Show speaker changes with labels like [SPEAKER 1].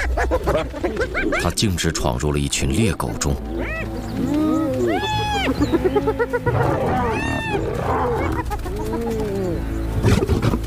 [SPEAKER 1] 他径直闯入了一群猎狗中。